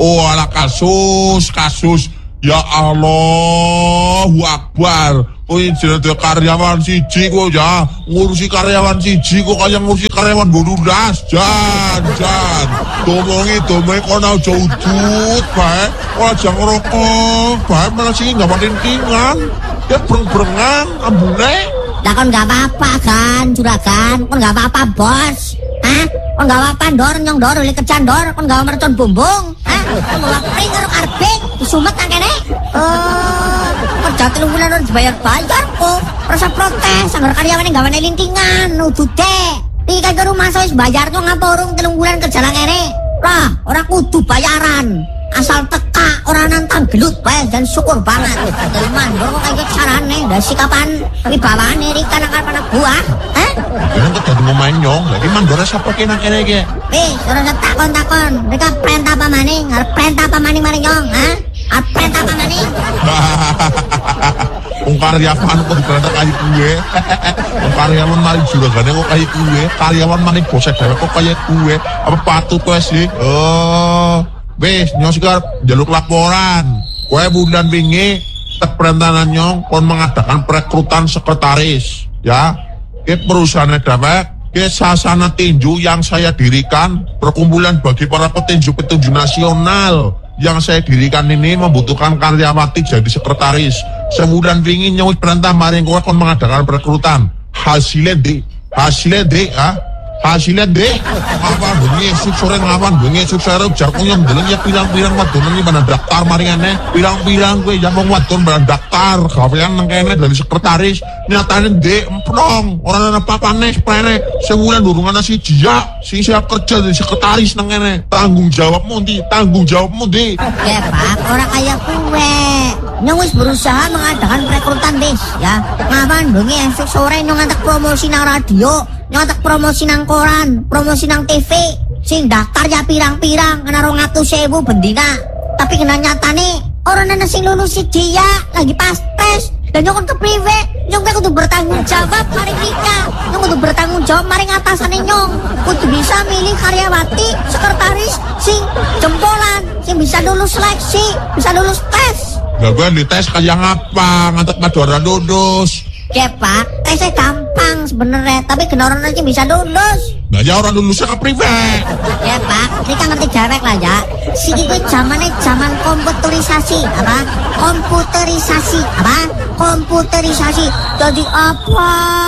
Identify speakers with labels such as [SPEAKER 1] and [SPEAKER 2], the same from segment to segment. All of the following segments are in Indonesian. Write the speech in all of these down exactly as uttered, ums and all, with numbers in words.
[SPEAKER 1] Oh ala kasus, kasus. Ya Allahu Akbar. Oh ini jenenge karyawan siji kok ya. Ngurusi karyawan siji kok kaya ngurusi karyawan bonudas. Jan, jan. Domongi, domongi kono aja udut, bae. Kok aja ngerokok, bae malah sing gak pating-tingan. Ya breng-brengan ambune.
[SPEAKER 2] Lah kon gak apa-apa kan, juragan. Kon gak apa-apa, Bos. Hah? Kon gak apa-apa ndor nyong ndor oleh kerjaan ndor, kon gak mercon bumbung. Hah? Kon bawa pring karo karbit disumet nang kene. Oh, kerja telung bulan ora dibayar-bayar kok. Rasa protes anggar karyawane gawane lintingan, nudude. Iki kan ke rumah wis bayar kok ngapa urung telung bulan kerja nang kene. Lah, ora kudu bayaran. Asal teka orang nantang gelut bae dan syukur banget. Dari mandor kok kayak carane dasi kapan wibawane Rika nang arep anak buah. Hah?
[SPEAKER 1] Ini kok dadi ngomain nyong. Lagi mandore sapa ki nang kene iki?
[SPEAKER 2] Eh, ora takon-takon. Rika perintah apa maning? Arep perintah apa maning maring nyong, ha? Arep perintah apa maning?
[SPEAKER 1] Wong karyawan kok diperintah kayak gue. Wong karyawan mari juragane kok kayak gue. Karyawan maning bos dhewe kok kayak gue. Apa patut kowe sih? Oh. Wes, nyong sekarang jaluk laporan. Kue bulan wingi tek perintahan nyong kon mengadakan perekrutan sekretaris. Ya, ke perusahaan dewek, ke sasana tinju yang saya dirikan, perkumpulan bagi para petinju-petinju nasional yang saya dirikan ini membutuhkan karyawati jadi sekretaris. Sebulan wingi nyong perintah maring kue kon mengadakan perekrutan. Hasilnya di, hasilnya di, ah. Hasilnya deh, apa bunyi esuk sore ngawan bunyi esuk sore jarku yang deleng ya pirang-pirang wadon ini mana daftar maringane pirang-pirang gue yang mau wadon mana daftar kawian nang kene dari sekretaris nyatane deh emplong orang ana papane sprene sebulan durungan si jia sing siap kerja dari sekretaris nang kene tanggung jawabmu ndi tanggung jawabmu ndi
[SPEAKER 2] ya Pak ora kaya kuwe nyong wis berusaha mengadakan perekrutan des ya ngawan bunyi esuk sore nyong ngantek promosi nang radio nyotek promosi nang koran, promosi nang T V, sing daftar ya pirang-pirang, ana rong atus ewu bendina. Tapi kena nyatane, orang ana sing lulus si dia lagi pas tes, dan nyokon kepriwe, nyong kudu bertanggung jawab maring Rika, nyong kudu bertanggung jawab maring atasane nyong, kudu bisa milih karyawati, sekretaris, sing jempolan, sing bisa lulus seleksi, bisa lulus tes.
[SPEAKER 1] Lah gue dites kayak ngapa, ngantek madora lulus.
[SPEAKER 2] Ya Pak, tesnya gampang sebenarnya, tapi kena orang aja bisa lulus.
[SPEAKER 1] Nah ya orang lulusnya ke prive.
[SPEAKER 2] Ya Pak, Rika ngerti jarek lah ya. Siki kuwi zamane zaman komputerisasi, apa? Komputerisasi, apa? Komputerisasi. Jadi apa?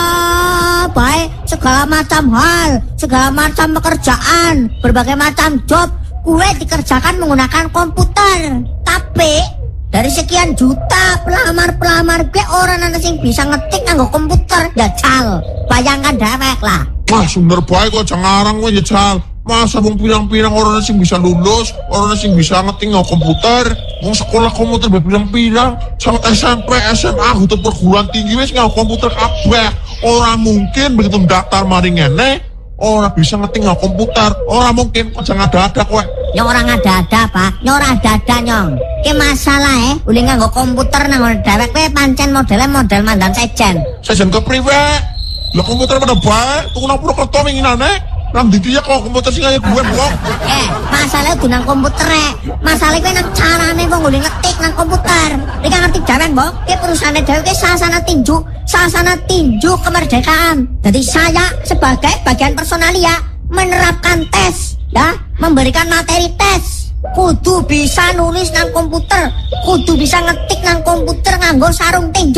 [SPEAKER 2] Baik, segala macam hal, segala macam pekerjaan, berbagai macam job, gue dikerjakan menggunakan komputer. Tapi dari sekian juta pelamar-pelamar gue orang ana sing bisa ngetik nganggo komputer ya cal. Bayangkan dewek lah.
[SPEAKER 1] Wah, sumber baik kok jangarang gue ya cal. Masa wong pirang-pirang orang sing bisa lulus, orang sing bisa ngetik nganggo komputer, wong sekolah komputer pirang-pirang, sampai S M P, S M A, untuk perguruan tinggi wis nganggo komputer kabeh. Ora mungkin begitu daftar mari ngene, orang bisa ngetik nganggo komputer. Ora mungkin kok jangan ada-ada kowe.
[SPEAKER 2] Nyong orang ada-ada Pak, nyong ora ada-ada nyong. Ki masalah eh, uli nganggo komputer nang dewek kowe pancen modele model mandan sejen.
[SPEAKER 1] Sejen ke priwe? Lah komputer pada bae, tuku nang Purwokerto winginane. Nang ndi ya kok komputer sing kaya gue blok.
[SPEAKER 2] Eh, masalah kudu nang komputer e. Masalah kuwi nang carane wong uli ngetik nang komputer. Rika ngerti dewek, Mbok. Ki perusahaan dewek ki sasana tinju, sasana tinju kemerdekaan. Jadi saya sebagai bagian personalia menerapkan tes, ya, memberikan materi tes. Kudu bisa nulis nang komputer, kudu bisa ngetik nang komputer nganggo sarung tinju.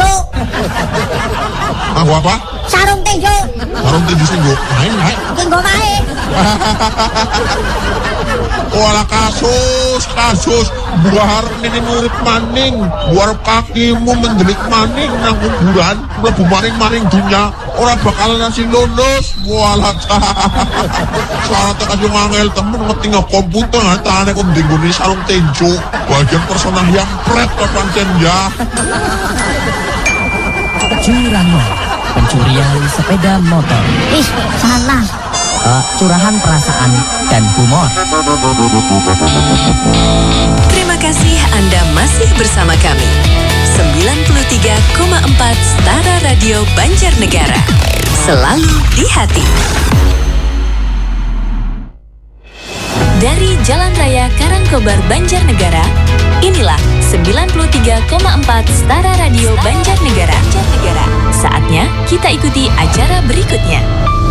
[SPEAKER 1] Nganggo apa?
[SPEAKER 2] Sarung tinju.
[SPEAKER 1] Sarung tinju sing nggo main ae.
[SPEAKER 2] Nggo main.
[SPEAKER 1] Wala kasus, kasus buar ini murid maning, buar kakimu mendelik maning nang kuburan, mlebu maring-maring dunia, ora bakalan nasi lulus. Wala syarat kasih ngangel temen ngeting komputer, tane kok dingguni sarung tinju, bagian personal yang pret pancen ya.
[SPEAKER 3] Curanmor, pencurian sepeda motor.
[SPEAKER 2] Ih, salah.
[SPEAKER 3] Uh, curahan perasaan dan humor.
[SPEAKER 4] Terima kasih Anda masih bersama kami. sembilan puluh tiga koma empat Stara Radio Banjarnegara. Selalu di hati. Dari Jalan Raya Karangkobar, Banjarnegara, inilah sembilan puluh tiga koma empat Stara Radio Banjarnegara. Banjarnegara. Saatnya kita ikuti acara berikutnya.